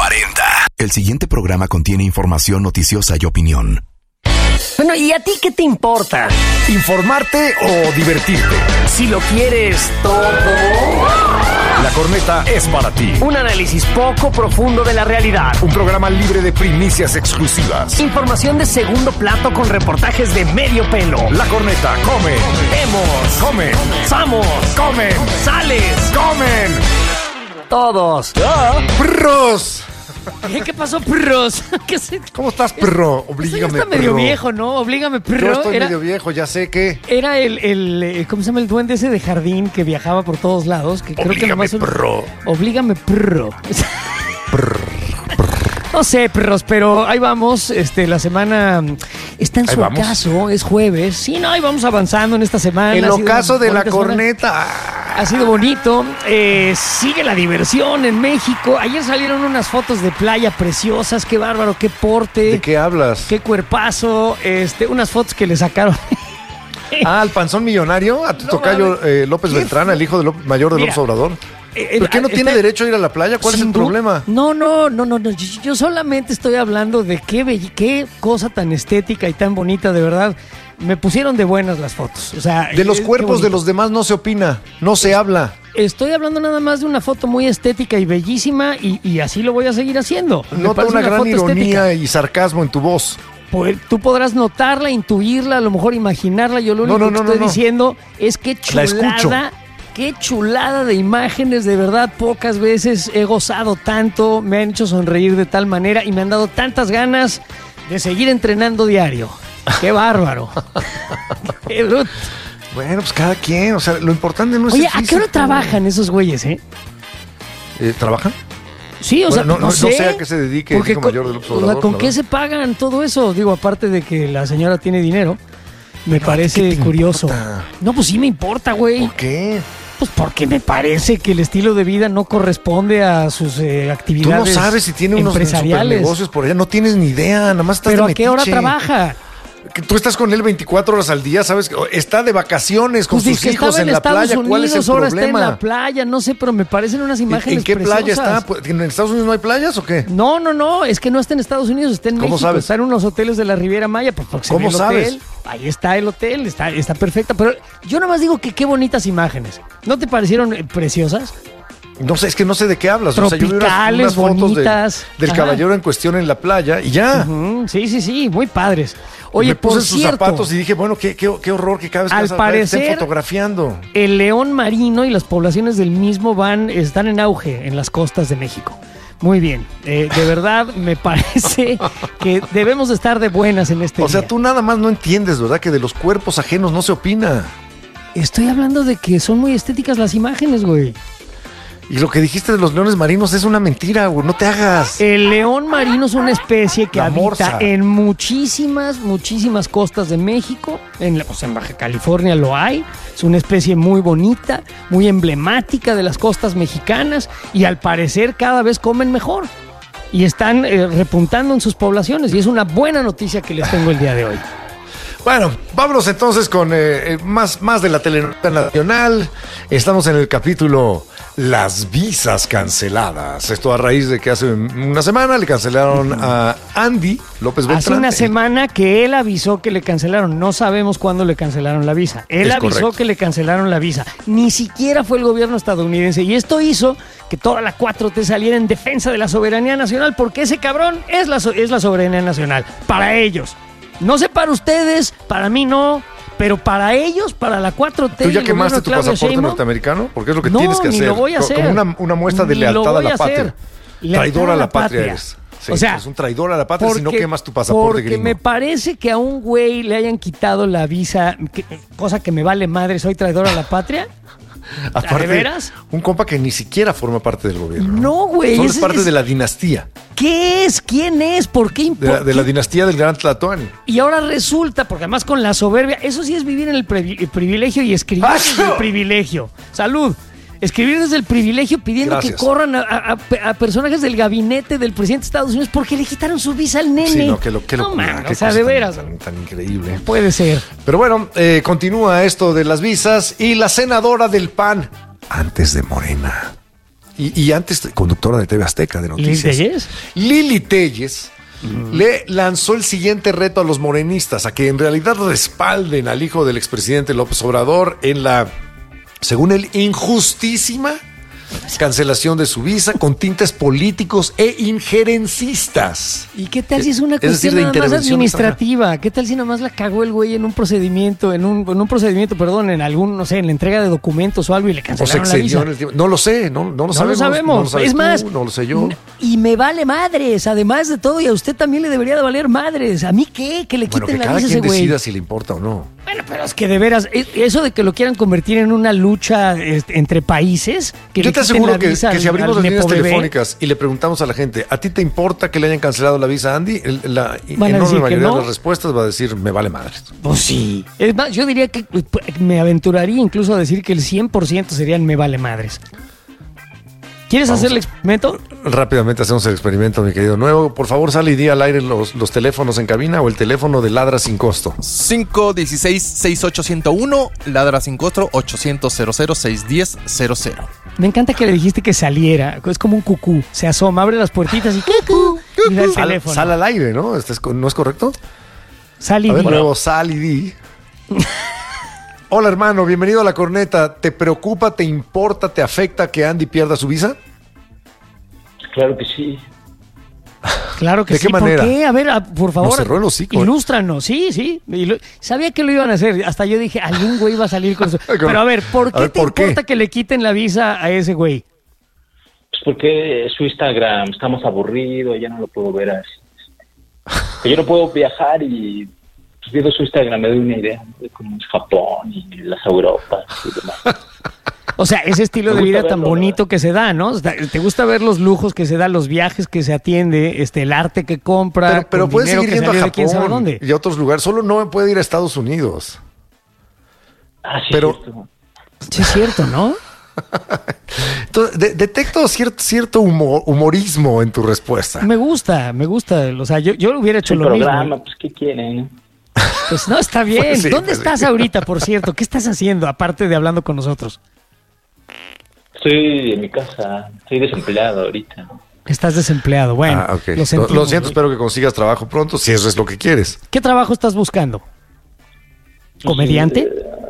40. El siguiente programa contiene información noticiosa y opinión. Bueno, ¿y a ti qué te importa? ¿Informarte o divertirte? Si lo quieres todo. La Corneta es para ti. Un análisis poco profundo de la realidad. Un programa libre de primicias exclusivas. Información de segundo plato con reportajes de medio pelo. La Corneta come. Vemos. Comen. Samos. Comen. Sales. Comen. Todos. ¡Perros! ¿Qué pasó, perros? ¿Cómo estás, perro? Oblígame, está medio perro. viejo, ¿no? Oblígame, perro. Yo estoy medio viejo, ya sé que... Era el ¿cómo se llama? El duende ese de jardín que viajaba por todos lados. Que creo que nomás perro. Oblígame, perro. Perro. No sé, perros, pero ahí vamos. La semana está en su ocaso, es jueves. Sí, no, ahí vamos avanzando en esta semana. El ocaso de la Corneta. Ha sido bonito. Sigue la diversión en México. Ayer salieron unas fotos de playa preciosas. Qué bárbaro, qué porte. ¿De qué hablas? Qué cuerpazo. Unas fotos que le sacaron. ¿Al panzón millonario? ¿A tu tocayo López Beltrán, el hijo mayor de López Obrador? ¿Por qué no tiene derecho a ir a la playa? ¿Cuál es el problema? No. Yo solamente estoy hablando de qué cosa tan estética y tan bonita, de verdad. Me pusieron de buenas las fotos. O sea, de los cuerpos de los demás no se opina, no se habla. Estoy hablando nada más de una foto muy estética y bellísima y así lo voy a seguir haciendo. Nota una gran ironía y sarcasmo en tu voz. Pues, tú podrás notarla, intuirla, a lo mejor imaginarla. Yo lo único que estoy diciendo es que chulada. Qué chulada de imágenes, de verdad, pocas veces he gozado tanto, me han hecho sonreír de tal manera y me han dado tantas ganas de seguir entrenando diario. ¡Qué bárbaro! ¡Qué bruto! Bueno, pues cada quien, o sea, lo importante no es Oye, ¿a qué hora trabajan esos güeyes, ¿Trabajan? Sí, o sea, no sé. No sé a qué se dedique el hijo mayor de López Obrador. ¿Con qué se pagan todo eso? Digo, aparte de que la señora tiene dinero, me parece curioso. No, pues sí me importa, güey. ¿Por qué? Pues porque me parece que el estilo de vida no corresponde a sus actividades. Tú no sabes si tiene unos empresariales. negocios por allá, no tienes ni idea, nada más estás. ¿Pero a qué hora trabaja? Que tú estás con él 24 horas al día, ¿sabes? Está de vacaciones con sus hijos en la playa. ¿Cuál es el problema? Está en la playa, no sé, pero me parecen unas imágenes ¿En qué preciosas. playa está? ¿En Estados Unidos no hay playas o qué? No, es que no está en Estados Unidos, está en México. ¿Cómo sabes? Está en unos hoteles de la Riviera Maya. Pues porque ¿Cómo sabes? Hotel, ahí está el hotel, está perfecta. Pero yo nomás digo que qué bonitas imágenes. ¿No te parecieron preciosas? No sé, es que no sé de qué hablas. Tropicales, o sea, yo vi unas fotos bonitas. del caballero en cuestión en la playa y ya. Sí, muy padres. Oye, me puse por sus cierto, zapatos y dije, bueno, qué horror que cada vez que al parecer, estén fotografiando. El león marino y las poblaciones del mismo están en auge en las costas de México. Muy bien, de verdad me parece que debemos estar de buenas en este día. O sea, tú nada más no entiendes, ¿verdad? Que de los cuerpos ajenos no se opina. Estoy hablando de que son muy estéticas las imágenes, güey. Y lo que dijiste de los leones marinos es una mentira, güey. No te hagas. El león marino es una especie que habita morsa. en muchísimas costas de México. En Baja California lo hay. Es una especie muy bonita, muy emblemática de las costas mexicanas. Y al parecer cada vez comen mejor. Y están repuntando en sus poblaciones. Y es una buena noticia que les tengo el día de hoy. Bueno, vámonos entonces con más de la telenovela nacional. Estamos en el capítulo Las visas canceladas. Esto a raíz de que hace una semana le cancelaron a Andy López Beltrán. Hace una semana que él avisó que le cancelaron. No sabemos cuándo le cancelaron la visa. Él avisó que le cancelaron la visa. Ni siquiera fue el gobierno estadounidense. Y esto hizo que toda la 4T saliera en defensa de la soberanía nacional, porque ese cabrón es la soberanía nacional. Para ellos. No sé para ustedes, para mí no, pero para ellos, para la 4T. ¿Tú ya quemaste tu pasaporte norteamericano? Porque es lo que tienes que hacer. No, ni lo voy a hacer. Como una muestra de lealtad a la patria. Traidor a la patria eres. Sí, o sea, es un traidor a la patria si no quemas tu pasaporte gringo. Porque me parece que a un güey le hayan quitado la visa, cosa que me vale madre, soy traidor a la patria. Aparte, ¿de veras? Un compa que ni siquiera forma parte del gobierno. No, güey. Solo es parte de la dinastía. ¿Qué es? ¿Quién es? ¿Por qué importa? De la dinastía del Gran Tlatoani. Y ahora resulta, porque además con la soberbia, eso sí es vivir en el privilegio y escribir desde el privilegio. Salud. Escribir desde el privilegio pidiendo que corran a personajes del gabinete del presidente de Estados Unidos porque le quitaron su visa al nene. Sí, no, que no, man, o sea, de veras. Tan increíble. Puede ser. Pero bueno, continúa esto de las visas y la senadora del PAN, antes de Morena, y antes conductora de TV Azteca de noticias. ¿Lili Telles? Lili Telles le lanzó el siguiente reto a los morenistas, a que en realidad respalden al hijo del expresidente López Obrador en la, según él, injustísima cancelación de su visa con tintes políticos e injerencistas. ¿Y qué tal si es una cuestión de nada más intervención administrativa? ¿Qué tal si nada más la cagó el güey en un procedimiento, en algún, no sé, en la entrega de documentos o algo y le cancelaron la visa? No lo sé, no lo sabemos. No lo sabes es más, tú, no lo sé yo. Y me vale madres, además de todo, y a usted también le debería de valer madres. ¿A mí qué? Que le quiten la visa a ese güey. Cada quien decida si le importa o no. Bueno, pero es que de veras, eso de que lo quieran convertir en una lucha entre países, que yo te aseguro que si abrimos las líneas telefónicas y le preguntamos a la gente, ¿a ti te importa que le hayan cancelado la visa a Andy? La enorme mayoría de las respuestas va a decir, me vale madres. Pues sí. Es más, yo diría que me aventuraría incluso a decir que el 100% serían me vale madres. ¿Quieres hacer el experimento? Rápidamente hacemos el experimento, mi querido Nuevo. Por favor, sal y di al aire los teléfonos en cabina o el teléfono de Ladra Sin Costo. 516-68101, Ladra Sin Costo, 800-00-610-00. Me encanta que le dijiste que saliera. Es como un cucú. Se asoma, abre las puertitas y cucú. Y da el teléfono. Sal al aire, ¿no? ¿No es correcto? Sal y di. A ver, Nuevo, sal y di. Hola, hermano, bienvenido a La Corneta. ¿Te preocupa, te importa, te afecta que Andy pierda su visa? Claro que sí. Claro que sí. ¿De qué manera? ¿Por qué? A ver, por favor, cerró el hocico, ilústranos. Sí. Sabía que lo iban a hacer. Hasta yo dije, algún güey va a salir con eso. Pero a ver, ¿por qué te importa que le quiten la visa a ese güey? Pues porque su Instagram está más aburrido, ya no lo puedo ver así. Yo no puedo viajar y pues, viendo su Instagram me doy una idea de cómo es Japón y las Europas y demás. O sea, ese estilo de vida tan bonito que se da, ¿no? ¿Te gusta ver los lujos que se da, los viajes que se atiende, el arte que compra? Pero puede seguir yendo a Japón quién sabe dónde. Y a otros lugares. Solo no puede ir a Estados Unidos. Ah, sí, pero cierto. Sí, es cierto, ¿no? Entonces, detecto cierto humorismo en tu respuesta. Me gusta. O sea, yo hubiera hecho lo programa, mismo. Pues, ¿qué quieren? Pues no, está bien. Pues sí, ¿Dónde estás ahorita, por cierto? ¿Qué estás haciendo, aparte de hablando con nosotros? Estoy en mi casa, estoy desempleado ahorita. Estás desempleado, bueno. Okay. Lo siento, espero que consigas trabajo pronto, si eso es lo que quieres. ¿Qué trabajo estás buscando? ¿Comediante?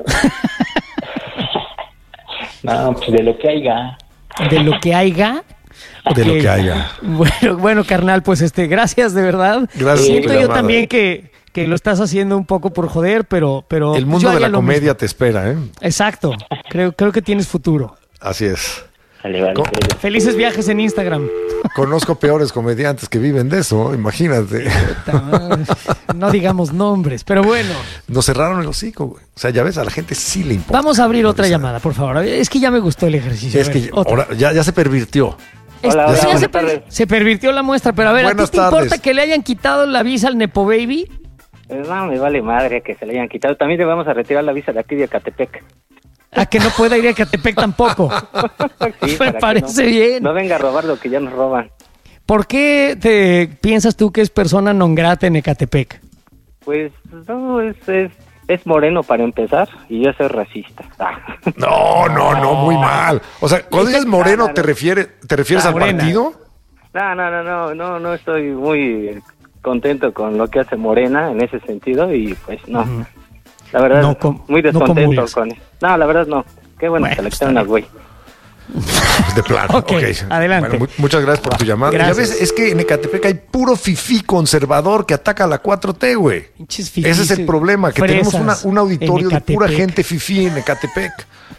No, pues de lo que haya. ¿De lo que haya? De lo que haya. Bueno, carnal, pues gracias de verdad. Gracias. Siento yo también que lo estás haciendo un poco por joder, pero el mundo de la comedia te espera, ¿eh? Exacto. Creo que tienes futuro. Así es. Vale. Felices viajes en Instagram. Conozco peores comediantes que viven de eso, imagínate. No digamos nombres, pero bueno. Nos cerraron el hocico, güey. O sea, ya ves, a la gente sí le importa. Vamos a abrir otra llamada, por favor. Es que ya me gustó el ejercicio. Es que ahora ya se pervirtió. Hola, se pervirtió la muestra, pero a ver, Buenas ¿a ti te tardes. importa que le hayan quitado la visa al Nepo Baby? No, me vale madre que se le hayan quitado. También le vamos a retirar la visa de aquí de Ecatepec. A que no pueda ir a Ecatepec tampoco. Sí, me parece bien. No venga a robar lo que ya nos roban. ¿Por qué te piensas tú que es persona non grata en Ecatepec? Pues no, es moreno para empezar y yo soy racista. No, muy mal. O sea, cuando dices moreno, ¿te refieres al morena. partido? No estoy muy contento con lo que hace Morena en ese sentido y pues no. La verdad, muy descontento con eso. No, la verdad no. Qué bueno que le quitaron al güey. De plano. Okay. Adelante. Bueno, muchas gracias por tu llamada. Gracias. Ya ves, es que en Ecatepec hay puro fifí conservador que ataca a la 4T, güey. Ese es el problema, que tenemos un auditorio de pura gente fifí en Ecatepec.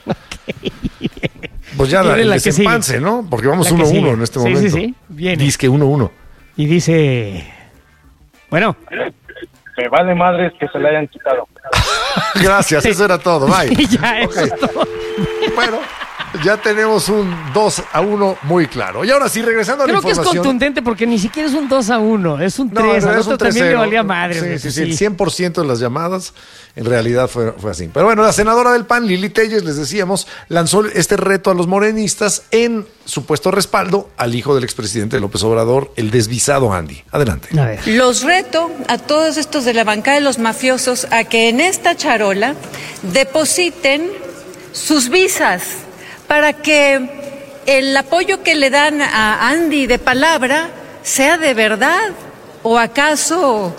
Pues ya el desempance, ¿no? Porque vamos 1-1 en este momento. Sí. Viene. Dice que 1-1. Y dice... Bueno... Me vale madres que se le hayan quitado. Gracias, eso era todo. Bye. Ya, eso es todo. Bueno, ya tenemos un 2-1 muy claro. Y ahora sí, regresando a la información. Creo que es contundente porque ni siquiera es un 2-1, es un 3. Al otro también le valía madre. Sí, el 100% de las llamadas en realidad fue así. Pero bueno, la senadora del PAN, Lili Telles, les decíamos, lanzó este reto a los morenistas en supuesto respaldo al hijo del expresidente López Obrador, el desvisado Andy. Adelante. A ver. Los reto a todos estos de la bancada de los mafiosos a que en esta charola depositen sus visas para que el apoyo que le dan a Andy de palabra sea de verdad, o acaso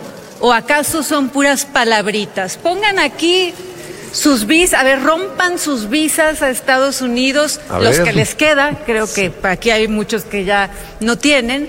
son puras palabritas. Pongan aquí sus visas, rompan sus visas a Estados Unidos, los que les queda, creo que aquí hay muchos que ya no tienen.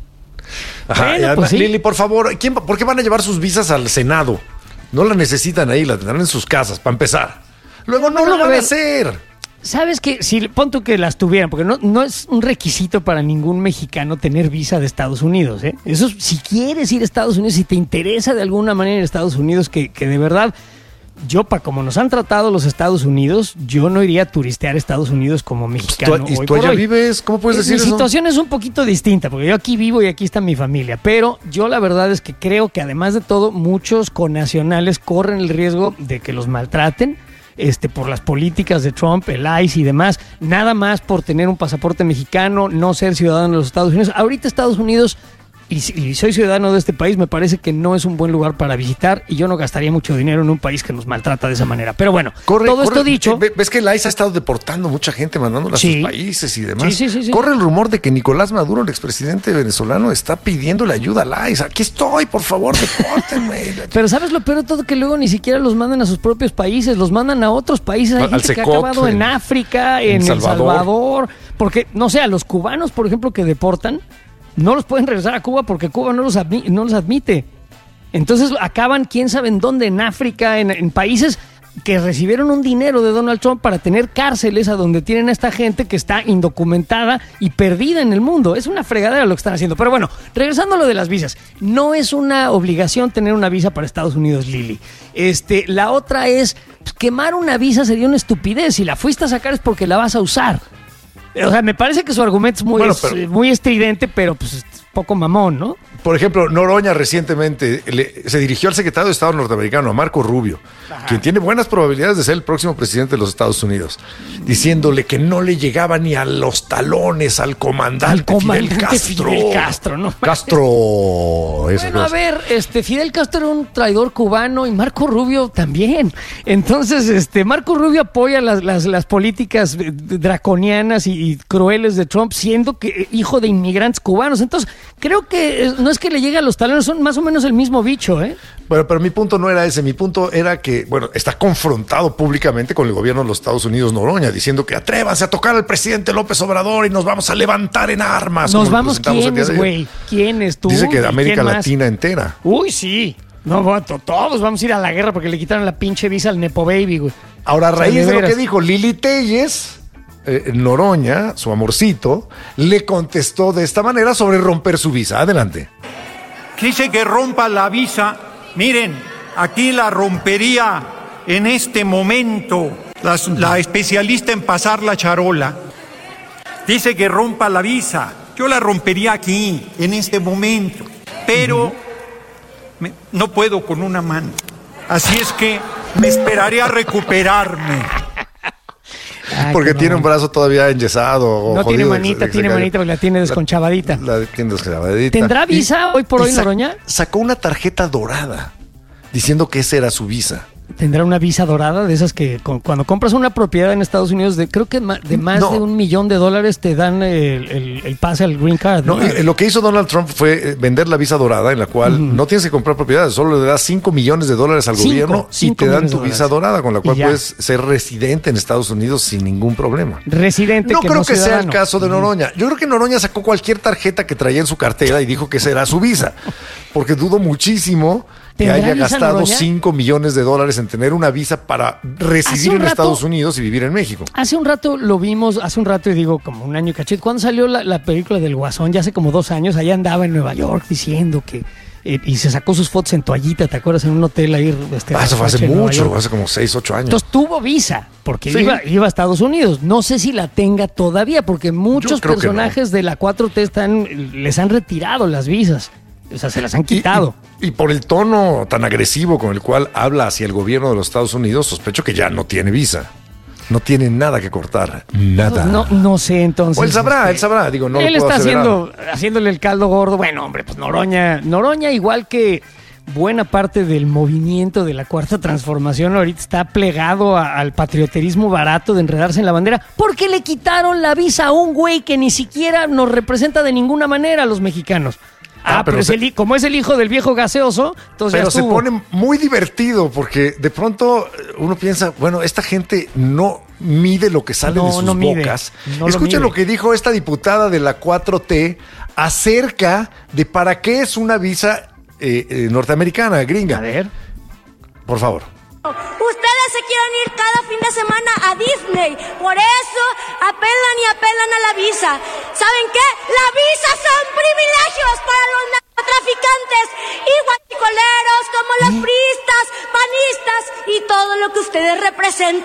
Ajá, bueno, pues sí. Lili, por favor, ¿por qué van a llevar sus visas al Senado? No las necesitan ahí, las tendrán en sus casas, para empezar. Luego no lo van a hacer. ¿Sabes qué? Si pon tú que las tuvieran, porque no es un requisito para ningún mexicano tener visa de Estados Unidos, ¿eh? Eso, si quieres ir a Estados Unidos, si te interesa de alguna manera ir a Estados Unidos, que de verdad... como nos han tratado los Estados Unidos, yo no iría a turistear a Estados Unidos como mexicano. ¿Y tú allá vives? ¿Cómo puedes decir eso? Mi situación es un poquito distinta, porque yo aquí vivo y aquí está mi familia, pero yo la verdad es que creo que además de todo, muchos connacionales corren el riesgo de que los maltraten, por las políticas de Trump, el ICE y demás, nada más por tener un pasaporte mexicano, no ser ciudadano de los Estados Unidos. Ahorita Estados Unidos... Y soy ciudadano de este país, me parece que no es un buen lugar para visitar y yo no gastaría mucho dinero en un país que nos maltrata de esa manera. Pero bueno, esto dicho... ¿Ves que el ICE ha estado deportando mucha gente, mandándola a sus países y demás? Sí. Corre el rumor de que Nicolás Maduro, el expresidente venezolano, está pidiéndole ayuda al ICE. Aquí estoy, por favor, depórtenme. Pero ¿sabes lo peor de todo? Que luego ni siquiera los mandan a sus propios países, los mandan a otros países. Hay gente que ha acabado en África, en El Salvador. Porque, no sé, a los cubanos, por ejemplo, que deportan, no los pueden regresar a Cuba porque Cuba no los admite. Entonces acaban, quién sabe en dónde, en África, en países que recibieron un dinero de Donald Trump para tener cárceles a donde tienen a esta gente que está indocumentada y perdida en el mundo. Es una fregadera lo que están haciendo. Pero bueno, regresando a lo de las visas, no es una obligación tener una visa para Estados Unidos, Lili. La otra es, quemar una visa sería una estupidez. Si la fuiste a sacar es porque la vas a usar. O sea, me parece que su argumento es muy estridente, pero pues es poco mamón, ¿no? Por ejemplo, Noroña recientemente se dirigió al secretario de Estado norteamericano, a Marco Rubio, quien tiene buenas probabilidades de ser el próximo presidente de los Estados Unidos, diciéndole que no le llegaba ni a los talones al comandante Fidel Castro. ¿No? Bueno, a ver, Fidel Castro era un traidor cubano y Marco Rubio también. Entonces, Marco Rubio apoya las políticas draconianas y crueles de Trump, siendo que hijo de inmigrantes cubanos. Entonces, creo que no es que le llegue a los talones, son más o menos el mismo bicho, ¿eh? Bueno, pero mi punto no era ese, mi punto era que, está confrontado públicamente con el gobierno de los Estados Unidos, Noroña, diciendo que atrévanse a tocar al presidente López Obrador y nos vamos a levantar en armas. ¿Nos vamos quiénes, güey? ¿Quiénes tú? Dice que de América Latina entera. Uy, sí. No, todos vamos a ir a la guerra porque le quitaron la pinche visa al Nepo Baby, güey. Ahora, a raíz de lo que dijo Lili Telles, Noroña, su amorcito, le contestó de esta manera sobre romper su visa. Adelante. Dice que rompa la visa. Miren, aquí la rompería en este momento la especialista en pasar la charola. Dice que rompa la visa. Yo la rompería aquí, en este momento. Pero no puedo con una mano. Así es que me esperaré a recuperarme. Porque tiene un brazo todavía enyesado. No tiene manita, porque la tiene desconchavadita. La tiene desconchavadita. ¿Tendrá visa hoy por hoy, Noroña? Sacó una tarjeta dorada diciendo que esa era su visa. ¿Tendrá una visa dorada de esas que cuando compras una propiedad en Estados Unidos creo que de más de $1 millón te dan el pase al green card? No, lo que hizo Donald Trump fue vender la visa dorada, en la cual no tienes que comprar propiedades, solo le das $5 millones al gobierno y te dan tu visa dorada, con la cual puedes ser residente en Estados Unidos sin ningún problema. Residente. No creo que sea el caso de Noroña. Yo creo que Noroña sacó cualquier tarjeta que traía en su cartera y dijo que esa era su visa, porque dudo muchísimo que haya gastado $5 millones en tener una visa para residir en Estados Unidos y vivir en México. Hace un rato lo vimos, y digo como un año y cachito, cuando salió la película del Guasón, ya hace como 2 años, allá andaba en Nueva York diciendo que y se sacó sus fotos en toallita, ¿te acuerdas? En un hotel ahí. Eso fue hace mucho, hace como 6, 8 años. Entonces tuvo visa, porque iba a Estados Unidos. No sé si la tenga todavía, porque muchos personajes de la 4T les han retirado las visas. O sea, se las han quitado. Y por el tono tan agresivo con el cual habla hacia el gobierno de los Estados Unidos, sospecho que ya no tiene visa. No tiene nada que cortar. Nada. No sé, entonces. O él sabrá. Digo, no él está haciéndole el caldo gordo. Bueno, hombre, pues Noroña igual que buena parte del movimiento de la Cuarta Transformación ahorita está plegado al patrioterismo barato de enredarse en la bandera, porque le quitaron la visa a un güey que ni siquiera nos representa de ninguna manera a los mexicanos. Pero como es el hijo del viejo gaseoso, entonces pero se pone muy divertido, porque de pronto uno piensa, bueno, esta gente no mide lo que sale de sus bocas. Escuchen lo que dijo esta diputada de la 4T acerca de para qué es una visa norteamericana, gringa. A ver. Por favor. Ustedes se quieren ir cada fin de semana a Disney, por eso apelan a la visa. ¿Saben qué? La visa son privilegios para los narcotraficantes y guachicoleros como los priistas, panistas y todo lo que ustedes representan.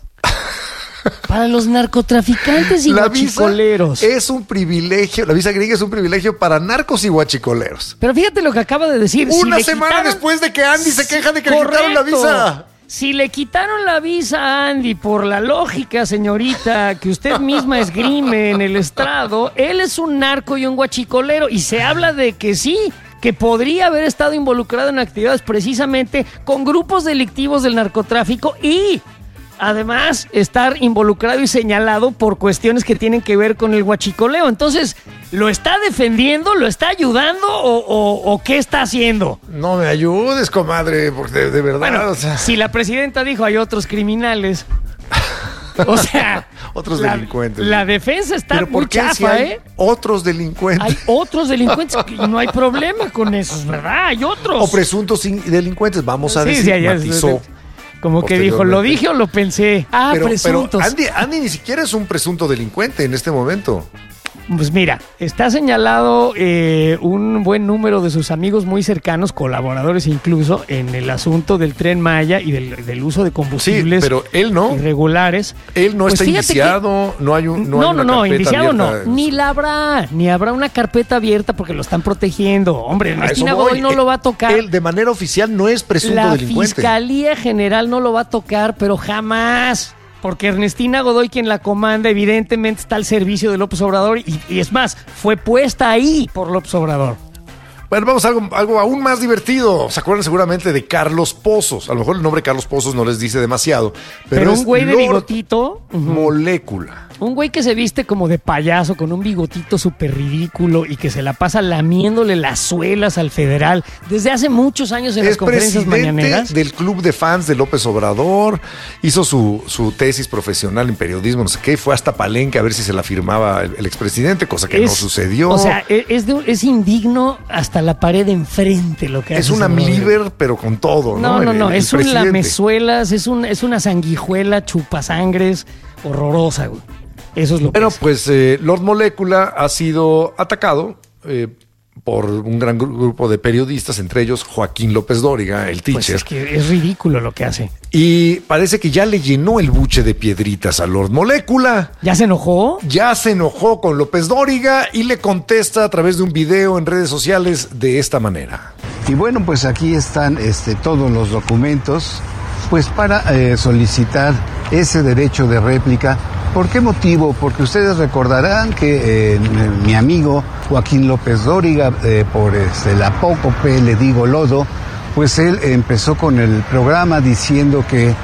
Para los narcotraficantes y guachicoleros. Es un privilegio, la visa gringa es un privilegio para narcos y guachicoleros. Pero fíjate lo que acaba de decir. Una semana después de que Andy se queja de que le quitaron la visa. Si le quitaron la visa a Andy por la lógica, señorita, que usted misma esgrime en el estrado, él es un narco y un guachicolero. Y se habla de que sí, que podría haber estado involucrado en actividades precisamente con grupos delictivos del narcotráfico y además estar involucrado y señalado por cuestiones que tienen que ver con el huachicoleo. Entonces, ¿lo está defendiendo? ¿Lo está ayudando? ¿O qué está haciendo? No me ayudes, comadre, porque de verdad... Bueno, o sea, si la presidenta dijo hay otros criminales... O sea, otros delincuentes. La defensa está muy chafa, hay otros delincuentes. Hay otros delincuentes y no hay problema con eso, ¿verdad? Hay otros. O presuntos delincuentes, vamos a decir, matizó. Como que dijo, ¿lo dije o lo pensé? Presuntos. Pero Andy ni siquiera es un presunto delincuente en este momento. Pues mira, está señalado un buen número de sus amigos muy cercanos, colaboradores incluso, en el asunto del Tren Maya y del uso de combustibles pero él no. irregulares. Él no está indiciado, no hay una indiciado abierta. No, ni habrá una carpeta abierta porque lo están protegiendo. Hombre, Ernestina Godoy no lo va a tocar. Él de manera oficial no es presunto delincuente. La Fiscalía General no lo va a tocar, pero jamás. Porque Ernestina Godoy, quien la comanda, evidentemente está al servicio de López Obrador y es más, fue puesta ahí por López Obrador. Bueno, vamos a algo aún más divertido. Se acuerdan seguramente de Carlos Pozos. A lo mejor el nombre Carlos Pozos no les dice demasiado. Pero un güey de bigotito. Molécula. Un güey que se viste como de payaso, con un bigotito súper ridículo y que se la pasa lamiéndole las suelas al federal desde hace muchos años en las conferencias mañaneras. Del club de fans de López Obrador, hizo su tesis profesional en periodismo, no sé qué, fue hasta Palenque a ver si se la firmaba el expresidente, cosa que no sucedió. O sea, es indigno hasta la pared de enfrente lo que hace. Es una Mliver, pero con todo, ¿no? No, es un lamezuelas, es una sanguijuela chupasangres horrorosa, güey. Eso es lo que pues Lord Molécula ha sido atacado por un gran grupo de periodistas, entre ellos Joaquín López Dóriga, el teacher. Pues es que es ridículo lo que hace. Y parece que ya le llenó el buche de piedritas a Lord Molécula. ¿Ya se enojó? Ya se enojó con López Dóriga y le contesta a través de un video en redes sociales de esta manera. Y bueno, pues aquí están todos los documentos, pues para solicitar ese derecho de réplica. ¿Por qué motivo? Porque ustedes recordarán que mi amigo Joaquín López Dóriga, por la apócope Le Digo Lodo, pues él empezó con el programa diciendo que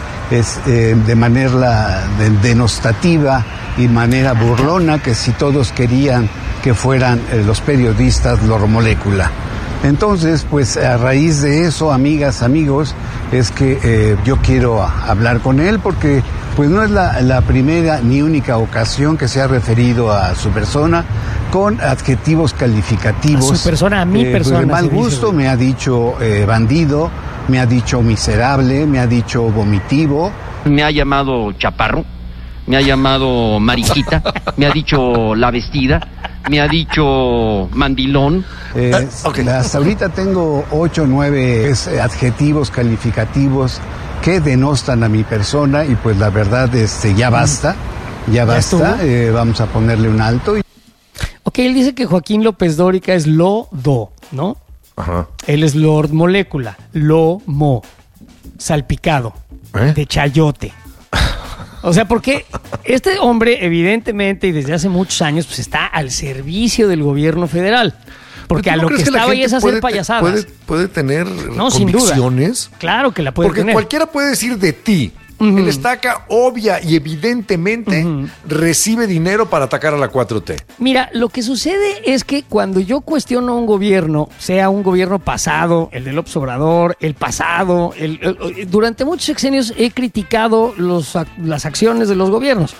de manera denostativa y manera burlona, que si todos querían que fueran los periodistas Lord Molécula. Entonces, pues a raíz de eso, amigas, amigos, es que yo quiero hablar con él porque pues no es la primera ni única ocasión que se ha referido a su persona con adjetivos calificativos. A su persona, a mi persona. De mal gusto me ha dicho bandido, me ha dicho miserable, me ha dicho vomitivo. Me ha llamado chaparro, me ha llamado mariquita, me ha dicho la vestida, me ha dicho mandilón. Hasta ahorita tengo 8 o 9 adjetivos calificativos que denostan a mi persona y pues la verdad ya basta, vamos a ponerle un alto. Ok, él dice que Joaquín López Dóriga es Lodo, ¿no? Ajá. Él es Lord Molécula, Lomo, salpicado, de chayote. O sea, porque este hombre, evidentemente, y desde hace muchos años, pues está al servicio del gobierno federal. Porque a lo que estaba ahí es hacer payasadas. Puede tener convicciones. Sin duda. Claro que la puede tener. Porque cualquiera puede decir de ti. El estaca obvia y evidentemente recibe dinero para atacar a la 4T. Mira, lo que sucede es que cuando yo cuestiono a un gobierno, sea un gobierno pasado, el de López Obrador, el pasado, durante muchos sexenios he criticado las acciones de los gobiernos.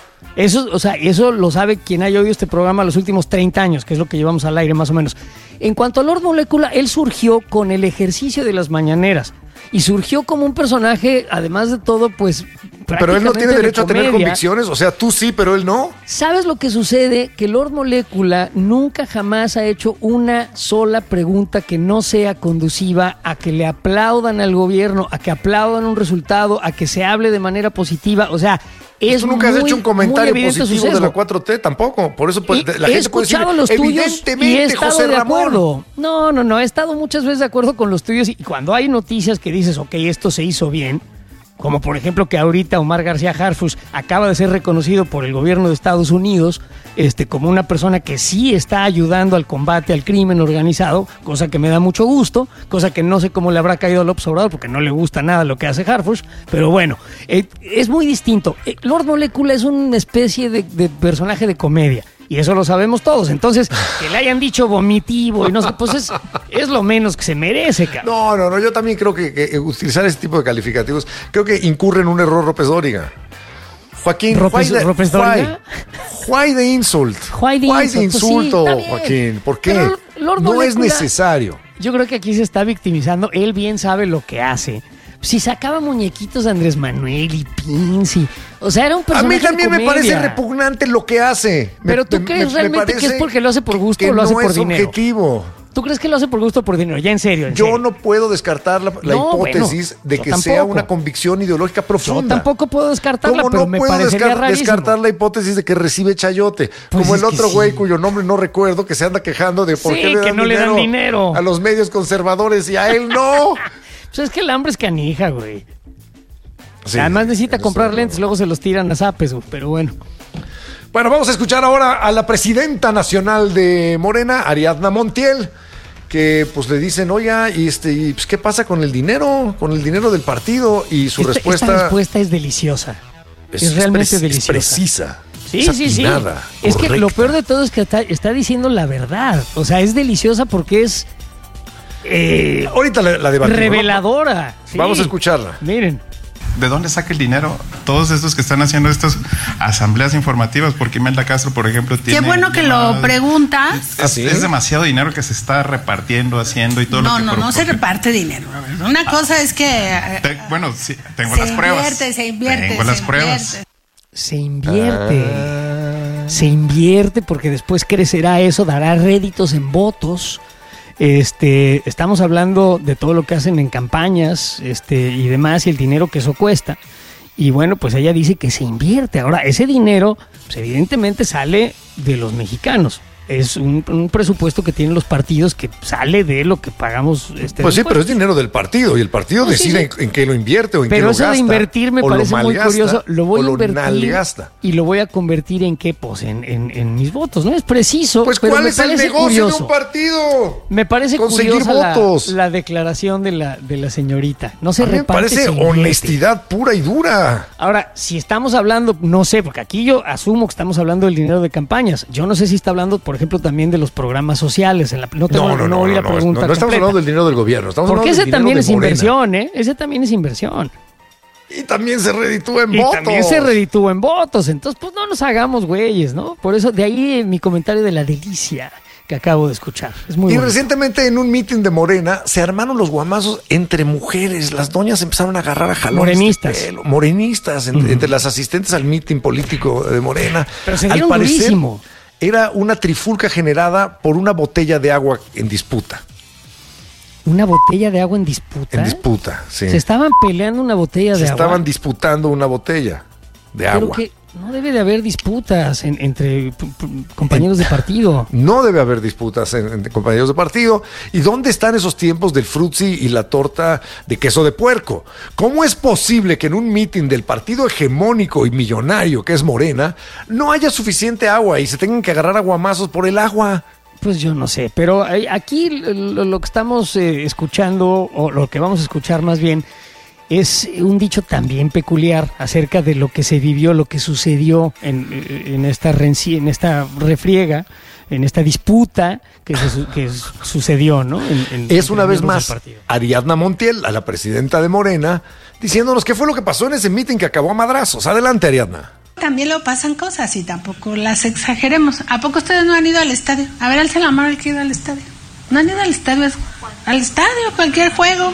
Eso lo sabe quien haya oído este programa los últimos 30 años, que es lo que llevamos al aire más o menos. En cuanto a Lord Molécula, él surgió con el ejercicio de las mañaneras. Y surgió como un personaje, además de todo, pues pero él no tiene derecho a tener convicciones, o sea, tú sí, pero él no. ¿Sabes lo que sucede? Que Lord Molécula nunca jamás ha hecho una sola pregunta que no sea conduciva a que le aplaudan al gobierno, a que aplaudan un resultado, a que se hable de manera positiva, o sea... Tú nunca has hecho un comentario positivo de la 4T tampoco, por eso la gente puede decir, los tuyos evidentemente, y he estado José de Ramón. acuerdo. No, he estado muchas veces de acuerdo con los tuyos y cuando hay noticias que dices, ok, esto se hizo bien, como por ejemplo que ahorita Omar García Harfuch acaba de ser reconocido por el gobierno de Estados Unidos como una persona que sí está ayudando al combate al crimen organizado, cosa que me da mucho gusto, cosa que no sé cómo le habrá caído a López Obrador porque no le gusta nada lo que hace Harfuch, pero bueno, es muy distinto. Lord Molécula es una especie de personaje de comedia. Y eso lo sabemos todos. Entonces, que le hayan dicho vomitivo y no sé, pues es lo menos que se merece, cabrón. No, yo también creo que utilizar ese tipo de calificativos, creo que incurre en un error López Dóriga. Joaquín, ¿López Dóriga? Why the insult? Why the insulto, pues sí, Joaquín? ¿Por qué? No es necesario. Yo creo que aquí se está victimizando. Él bien sabe lo que hace. Si sacaba muñequitos de Andrés Manuel y Pins o sea, era un personaje. A mí también me parece repugnante lo que hace. Pero tú crees realmente que es porque lo hace por gusto o lo hace por dinero. No es objetivo. ¿Tú crees que lo hace por gusto o por dinero? Ya en serio. Yo no puedo descartar la hipótesis de que sea una convicción ideológica profunda. Yo tampoco puedo descartarla, pero me parecería rarísimo. Descartar la hipótesis de que recibe chayote. Pues como el otro güey cuyo nombre no recuerdo, que se anda quejando de por qué le dan dinero a los medios conservadores y a él no. Pues es que el hambre es canija, güey. Sí, además necesita comprar lentes, luego se los tiran a zapes, güey, pero bueno. Bueno, vamos a escuchar ahora a la presidenta nacional de Morena, Ariadna Montiel, que pues le dicen, oiga, pues, ¿qué pasa con el dinero? Con el dinero del partido. Y su respuesta... Esta respuesta es deliciosa. Es realmente deliciosa. Es precisa. Sí. Es que lo peor de todo es que está diciendo la verdad. O sea, es deliciosa porque es... ahorita la debatimos, reveladora. ¿no? Sí. Vamos a escucharla. Miren. ¿De dónde saca el dinero todos estos que están haciendo estas asambleas informativas? Porque Imelda Castro, por ejemplo, tiene... Qué bueno que lo pregunta. Es demasiado dinero que se está repartiendo, haciendo y todo lo que... No se reparte dinero. Una cosa es que... sí, tengo las pruebas. Se invierte. Tengo las pruebas. Se invierte. Se invierte porque después crecerá eso, dará réditos en votos. Estamos hablando de todo lo que hacen en campañas y demás y el dinero que eso cuesta. Y bueno, pues ella dice que se invierte. Ahora, ese dinero, pues evidentemente sale de los mexicanos. Es un presupuesto que tienen los partidos que sale de lo que pagamos. Pues sí, pero es dinero del partido y el partido decide en qué lo invierte o en qué lo gasta. Pero eso de invertir me parece muy curioso. Lo voy a invertir y lo voy a convertir en qué, pues en mis votos. No es preciso. Pues pero ¿cuál es el negocio de un partido? Me parece curiosa la declaración de la señorita. No se reparte. Me parece honestidad pura y dura. Ahora, si estamos hablando, no sé, porque aquí yo asumo que estamos hablando del dinero de campañas. Yo no sé si está hablando, por ejemplo, también de los programas sociales. No estamos hablando del dinero del gobierno. Porque ese también es inversión, ¿eh? Ese también es inversión. Y también se reditúa en votos. Entonces, pues no nos hagamos güeyes, ¿no? Por eso, de ahí mi comentario de la delicia que acabo de escuchar. Es muy bonito. Recientemente en un mitin de Morena se armaron los guamazos entre mujeres. Las doñas empezaron a agarrar a jalones. Morenistas entre las asistentes al mitin político de Morena. Pero se dieron durísimo. Era una trifulca generada por una botella de agua en disputa. ¿Una botella de agua en disputa? En disputa, sí. Se estaban peleando una botella de agua. Se estaban disputando una botella de agua. Pero que no debe de haber disputas entre compañeros de partido. No debe haber disputas entre compañeros de partido. ¿Y dónde están esos tiempos del frutzi y la torta de queso de puerco? ¿Cómo es posible que en un mitin del partido hegemónico y millonario que es Morena no haya suficiente agua y se tengan que agarrar aguamazos por el agua? Pues yo no sé, pero aquí lo que estamos escuchando, o lo que vamos a escuchar más bien, es un dicho también peculiar acerca de lo que se vivió, lo que sucedió en esta refriega, en esta disputa que sucedió, ¿no? Es una vez más Ariadna Montiel, a la presidenta de Morena, diciéndonos qué fue lo que pasó en ese meeting que acabó a madrazos. Adelante, Ariadna. También lo pasan cosas y tampoco las exageremos. ¿A poco ustedes no han ido al estadio? A ver, alce la mano el que ha ido al estadio. No han ido al estadio, cualquier juego.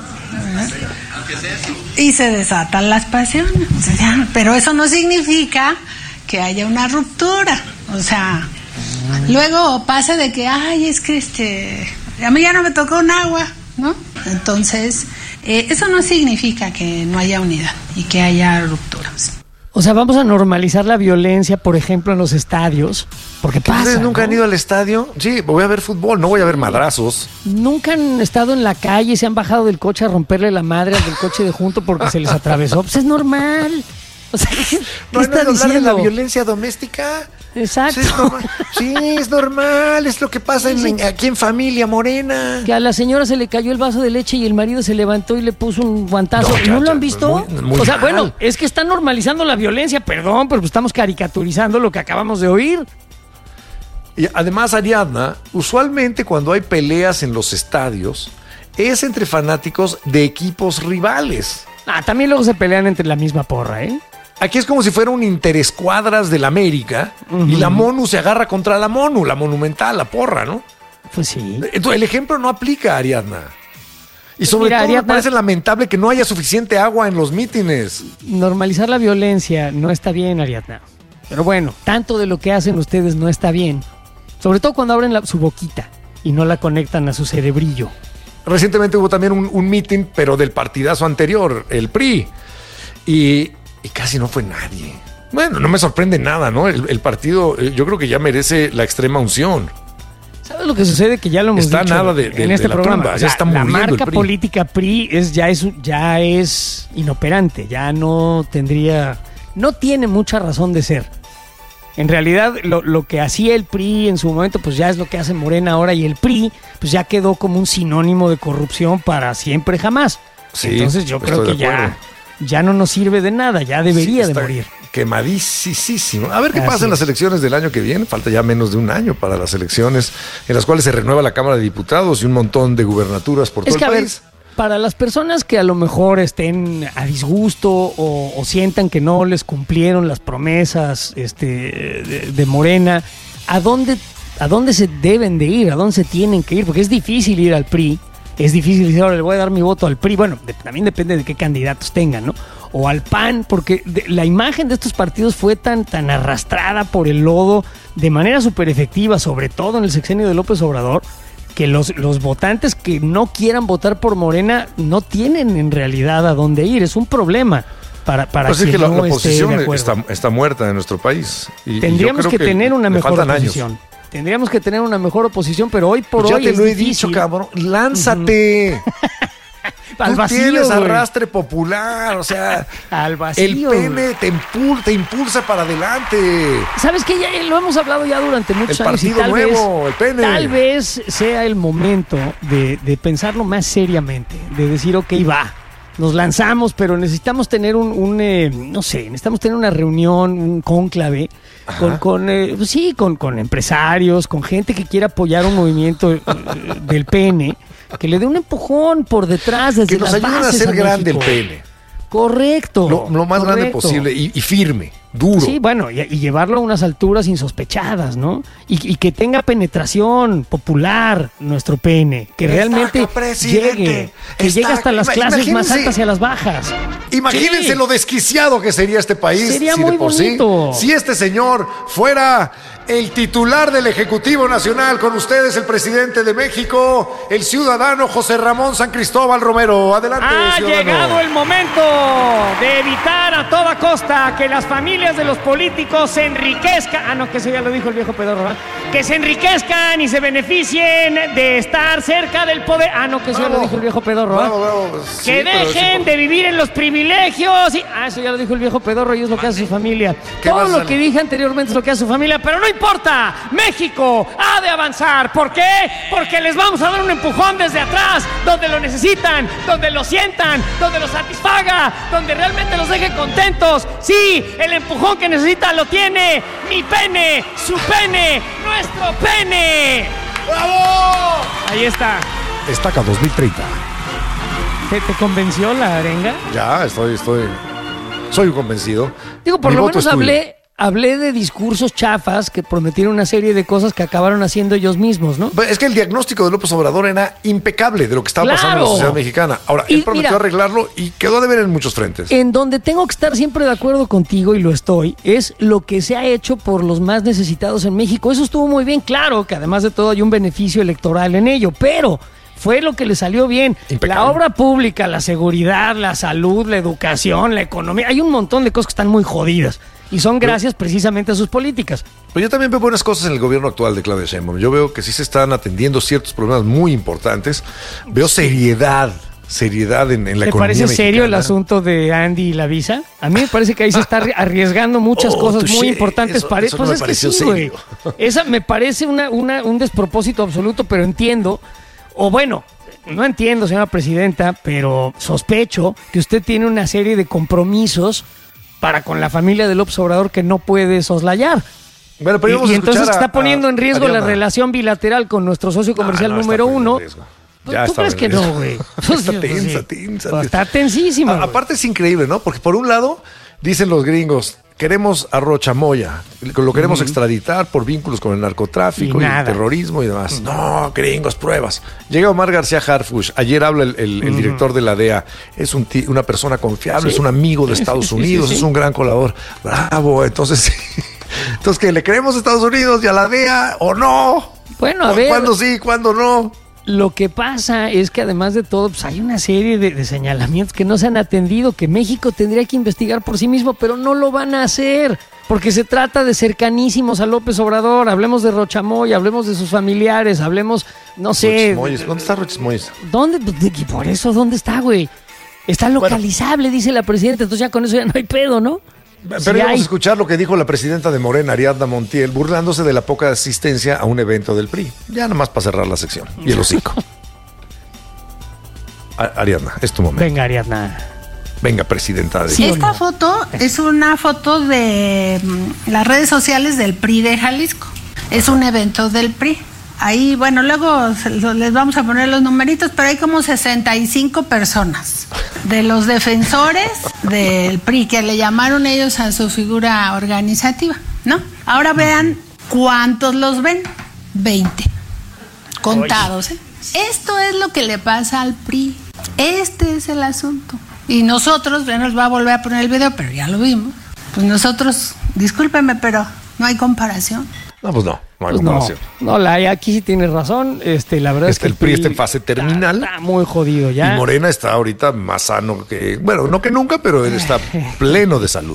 Y se desatan las pasiones. O sea, pero eso no significa que haya una ruptura. O sea, luego pasa de que, es que a mí ya no me tocó un agua, ¿no? Entonces, eso no significa que no haya unidad y que haya rupturas. O sea, vamos a normalizar la violencia, por ejemplo, en los estadios, porque pasa. ¿Ustedes nunca han ido al estadio? Sí, voy a ver fútbol, no voy a ver madrazos. ¿Nunca han estado en la calle y se han bajado del coche a romperle la madre al del coche de junto porque se les atravesó? Pues es normal. O sea, ¿qué está diciendo? ¿De la violencia doméstica? Exacto. Sí, es normal, es lo que pasa aquí en familia Morena. Que a la señora se le cayó el vaso de leche y el marido se levantó y le puso un guantazo. ¿No lo han visto? Muy o sea, mal. Bueno, es que están normalizando la violencia, perdón, pero estamos caricaturizando lo que acabamos de oír. Y además, Ariadna, usualmente cuando hay peleas en los estadios, es entre fanáticos de equipos rivales. También luego se pelean entre la misma porra, ¿eh? Aquí es como si fuera un interescuadras del América y la MONU se agarra contra la MONU, la monumental, la porra, ¿no? Pues sí. Entonces, el ejemplo no aplica, Ariadna. Y sobre todo Ariadna, me parece lamentable que no haya suficiente agua en los mítines. Normalizar la violencia no está bien, Ariadna. Pero bueno, tanto de lo que hacen ustedes no está bien. Sobre todo cuando abren su boquita y no la conectan a su cerebrillo. Recientemente hubo también un mítin, pero del partidazo anterior, el PRI. Y casi no fue nadie. Bueno, no me sorprende nada, ¿no? El partido, yo creo que ya merece la extrema unción. ¿Sabes lo que sucede? Que ya lo hemos dicho nada en este programa. Tumba, ya está muriendo la marca el PRI. Política PRI ya es inoperante, ya no tiene mucha razón de ser. En realidad, lo que hacía el PRI en su momento, pues ya es lo que hace Morena ahora, y el PRI, pues ya quedó como un sinónimo de corrupción para siempre jamás. Sí, entonces yo creo que ya no nos sirve de nada, ya debería de morir. Quemadísimo. A ver qué pasa en las elecciones del año que viene. Falta ya menos de un año para las elecciones en las cuales se renueva la Cámara de Diputados y un montón de gubernaturas por todo el país. Para las personas que a lo mejor estén a disgusto o sientan que no les cumplieron las promesas de Morena, ¿a dónde se deben de ir? ¿A dónde se tienen que ir? Porque es difícil ir al PRI. Es difícil decir, ahora le voy a dar mi voto al PRI. Bueno, también depende de qué candidatos tengan, ¿no? O al PAN, porque la imagen de estos partidos fue tan arrastrada por el lodo de manera súper efectiva, sobre todo en el sexenio de López Obrador, que los votantes que no quieran votar por Morena no tienen en realidad a dónde ir. Es un problema para pues quien es que la no oposición esté de acuerdo. está muerta en nuestro país. Tendríamos que tener una mejor oposición. Tendríamos que tener una mejor oposición, pero hoy por hoy ya te lo he dicho, cabrón. Lánzate. Al vacío, tú tienes güey. Arrastre popular, o sea, al vacío, el pene te impulsa para adelante. ¿Sabes qué? Ya lo hemos hablado ya durante muchos años. El partido nuevo, el pene. Tal vez sea el momento de pensarlo más seriamente, de decir, ok, va, nos lanzamos, pero necesitamos tener necesitamos tener una reunión, un cónclave con empresarios, con gente que quiera apoyar un movimiento del pene, que le dé un empujón por detrás desde que nos las ayuden a bases hacer grande México. el pene. Correcto. Lo más grande posible y firme, duro. Sí, bueno, y llevarlo a unas alturas insospechadas, ¿no? Y que tenga penetración popular nuestro pene, que realmente llegue hasta las clases más altas y a las bajas. Imagínense lo desquiciado que sería este país. Sería si muy de por bonito. Si este señor fuera el titular del Ejecutivo Nacional, con ustedes el presidente de México, el ciudadano José Ramón San Cristóbal Romero. Adelante, Ha ciudadano. llegado el momento de evitar a toda costa que las familias de los políticos se enriquezcan. Que eso ya lo dijo el viejo pedorro, ¿verdad? Que se enriquezcan y se beneficien de estar cerca del poder. Que eso ya lo dijo el viejo pedorro, ¿verdad? Que dejen de vivir en los privilegios. Eso ya lo dijo el viejo pedorro y es lo que hace su familia. Todo lo que dije anteriormente es lo que hace su familia, pero no importa. importa. México ha de avanzar. ¿Por qué? Porque les vamos a dar un empujón desde atrás, donde lo necesitan, donde lo sientan, donde lo satisfaga, donde realmente los deje contentos. Sí, el empujón que necesita lo tiene mi pene, su pene, nuestro pene. ¡Bravo! Ahí está. Estaca 2030. ¿Te convenció la arenga? Ya, soy convencido. Digo, por lo menos hablé de discursos chafas que prometieron una serie de cosas que acabaron haciendo ellos mismos, ¿no? Es que el diagnóstico de López Obrador era impecable de lo que estaba pasando en la sociedad mexicana. Ahora, él prometió arreglarlo y quedó de ver en muchos frentes. En donde tengo que estar siempre de acuerdo contigo, y lo estoy, es lo que se ha hecho por los más necesitados en México. Eso estuvo muy bien, claro, que además de todo hay un beneficio electoral en ello, pero fue lo que le salió bien. Impecable. La obra pública, la seguridad, la salud, la educación, la economía, hay un montón de cosas que están muy jodidas. Y son gracias precisamente a sus políticas. Pero yo también veo buenas cosas en el gobierno actual de Claudia Sheinbaum. Yo veo que sí se están atendiendo ciertos problemas muy importantes. Veo seriedad en la economía mexicana. ¿Te parece serio el asunto de Andy y la visa? A mí me parece que ahí se está arriesgando muchas cosas muy importantes para eso. Pues no es que sí, güey. Esa me parece un despropósito absoluto, pero entiendo. O bueno, no entiendo, señora presidenta, pero sospecho que usted tiene una serie de compromisos para con la familia de López Obrador que no puede soslayar. Bueno, pero y entonces está poniendo en riesgo la relación bilateral con nuestro socio comercial número uno. ¿Tú crees que no, güey? Está tensa. Está tensísima. Aparte es increíble, ¿no? Porque por un lado, dicen los gringos, queremos a Rocha Moya, lo queremos extraditar por vínculos con el narcotráfico y el terrorismo y demás. No, gringos, pruebas. Llega Omar García Harfuch, ayer habla el director de la DEA, es una persona confiable, es un amigo de Estados Unidos, es un gran colaborador. Bravo, entonces ¿que le creemos a Estados Unidos y a la DEA o no? Bueno, a ver. ¿Cuándo sí, cuándo no? Lo que pasa es que además de todo, pues hay una serie de señalamientos que no se han atendido, que México tendría que investigar por sí mismo, pero no lo van a hacer, porque se trata de cercanísimos a López Obrador. Hablemos de Rocha Moya, hablemos de sus familiares, hablemos, no sé... ¿Dónde está Rocha Moya? ¿Dónde? Y por eso, ¿dónde está, güey? Está localizable, dice la presidenta, entonces ya con eso ya no hay pedo, ¿no? Pero vamos a escuchar lo que dijo la presidenta de Morena, Ariadna Montiel, burlándose de la poca asistencia a un evento del PRI. Ya nada más para cerrar la sección. Y el hocico. Ariadna, es tu momento. Venga, Ariadna. Venga, presidenta. Esta foto es una foto de las redes sociales del PRI de Jalisco. Es un evento del PRI. Ahí, bueno, luego les vamos a poner los numeritos, pero hay como 65 personas de los defensores del PRI, que le llamaron ellos a su figura organizativa, ¿no? Ahora vean cuántos los ven. 20. Contados, ¿eh? Esto es lo que le pasa al PRI. Este es el asunto. Y nosotros, ya nos va a volver a poner el video, pero ya lo vimos. Pues nosotros, discúlpenme, pero no hay comparación. No, pues no hay comparación. No, aquí sí tienes razón. La verdad es que el PRI está en fase terminal. Está muy jodido ya. Y Morena está ahorita más sano que, bueno, no que nunca, pero él está pleno de salud.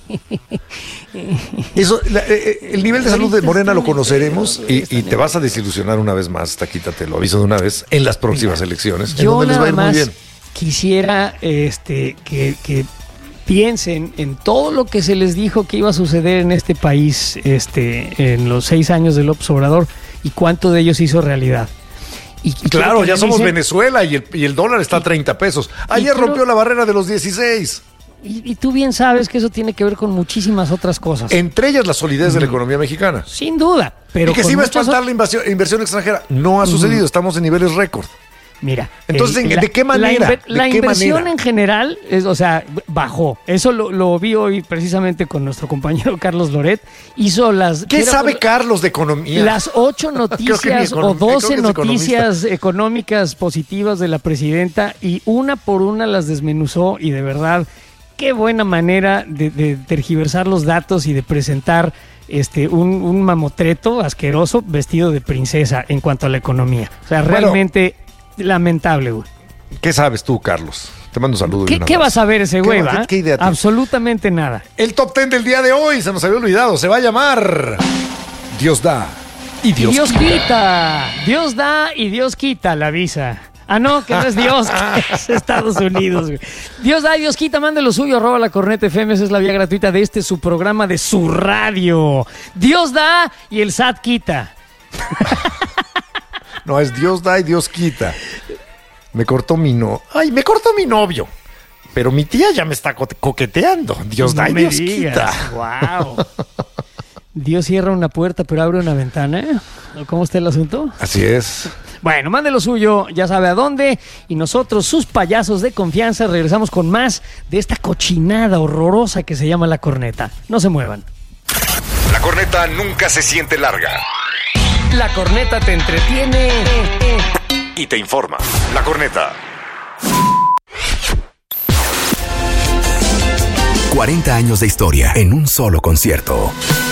Eso, el nivel de salud de Morena lo conoceremos y te vas a desilusionar una vez más, Taquita, te lo aviso de una vez, en las próximas elecciones, en donde les va a ir muy bien. Quisiera que piensen en todo lo que se les dijo que iba a suceder en este país en los 6 años de López Obrador y cuánto de ellos hizo realidad. Y claro, ya somos Venezuela y el dólar está a 30 pesos. Ayer rompió la barrera de los 16. Y tú bien sabes que eso tiene que ver con muchísimas otras cosas. Entre ellas la solidez de la economía mexicana. Sin duda. Pero y que sí va a espantar la inversión extranjera. No ha sucedido, estamos en niveles récord. Mira, entonces, ¿de qué manera? La inversión en general, bajó. Eso lo vi hoy precisamente con nuestro compañero Carlos Loret. Hizo ¿Qué sabe Carlos de economía? Las 8 noticias o 12 noticias económicas positivas de la presidenta y una por una las desmenuzó y de verdad, qué buena manera de tergiversar los datos y de presentar un mamotreto asqueroso vestido de princesa en cuanto a la economía. O sea, realmente... lamentable, güey. ¿Qué sabes tú, Carlos? Te mando un saludo. ¿Qué vas a ver ese güey, va? ¿Qué idea tienes? Absolutamente nada. El top 10 del día de hoy, se nos había olvidado, se va a llamar Dios da y Dios quita. Dios da y Dios quita la visa. Ah, no, que no es Dios, que es Estados Unidos, güey. Dios da y Dios quita, mande lo suyo, @lacorneta.fm, esa es la vía gratuita de su programa de su radio. Dios da y el SAT quita. No, es Dios da y Dios quita. Me cortó mi novio. Pero mi tía ya me está coqueteando. Dios da y Dios quita. Wow. Dios cierra una puerta, pero abre una ventana. ¿Cómo está el asunto? Así es. Bueno, mande lo suyo, ya sabe a dónde. Y nosotros, sus payasos de confianza, regresamos con más de esta cochinada horrorosa que se llama La Corneta. No se muevan. La corneta nunca se siente larga. La Corneta te entretiene y te informa. La Corneta. 40 años de historia en un solo concierto.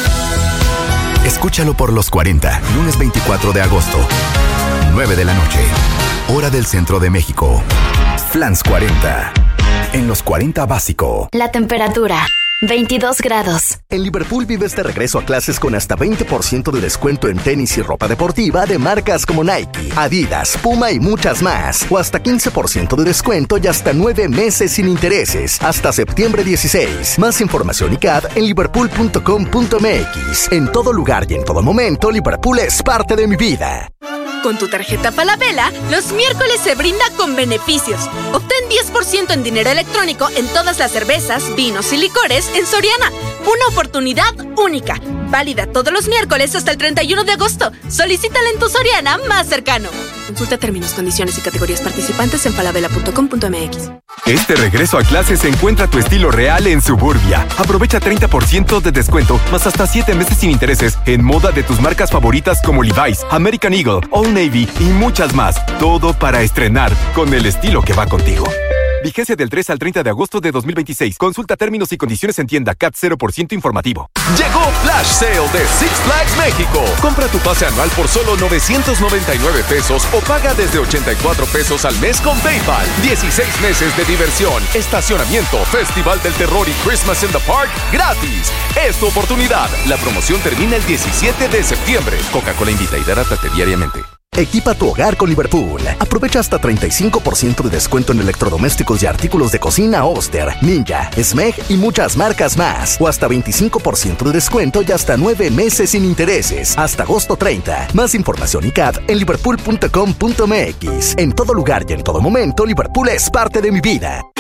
Escúchalo por los 40, lunes 24 de agosto, 9 de la noche, hora del centro de México. Flans 40, en los 40 básico. La temperatura, 22 grados. En Liverpool vives de regreso a clases con hasta 20% de descuento en tenis y ropa deportiva de marcas como Nike, Adidas, Puma y muchas más. O hasta 15% de descuento y hasta 9 meses sin intereses. Hasta septiembre 16. Más información y CAD en liverpool.com.mx. En todo lugar y en todo momento, Liverpool es parte de mi vida. Con tu tarjeta Falabella, los miércoles se brinda con beneficios. Obtén 10% en dinero electrónico en todas las cervezas, vinos y licores en Soriana. Una oportunidad única. Válida todos los miércoles hasta el 31 de agosto. Solicítala en tu Soriana más cercano. Consulta términos, condiciones y categorías participantes en falabella.com.mx. Este regreso a clases encuentra tu estilo real en Suburbia. Aprovecha 30% de descuento, más hasta 7 meses sin intereses en moda de tus marcas favoritas como Levi's, American Eagle, Old Navy y muchas más. Todo para estrenar con el estilo que va contigo. Vigencia del 3 al 30 de agosto de 2026. Consulta términos y condiciones en tienda. CAT 0% informativo. Llegó Flash Sale de Six Flags México. Compra tu pase anual por solo 999 pesos o paga desde 84 pesos al mes con PayPal. 16 meses de diversión, estacionamiento, Festival del Terror y Christmas in the Park gratis. Es tu oportunidad. La promoción termina el 17 de septiembre. Coca-Cola invita y hidrátate diariamente. Equipa tu hogar con Liverpool. Aprovecha hasta 35% de descuento en electrodomésticos y artículos de cocina Oster, Ninja, Smeg y muchas marcas más. O hasta 25% de descuento y hasta 9 meses sin intereses. Hasta agosto 30. Más información y CAD en liverpool.com.mx. En todo lugar y en todo momento, Liverpool es parte de mi vida.